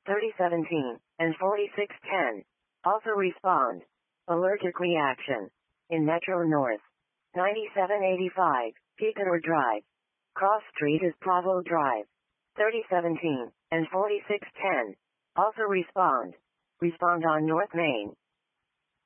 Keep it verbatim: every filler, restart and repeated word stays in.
thirty seventeen, and forty-six ten. Also respond. Allergic reaction. In Metro North. ninety-seven eighty-five, Pecanor Drive. Cross Street is Provo Drive. thirty seventeen, and forty-six ten. Also respond. Respond on North Main.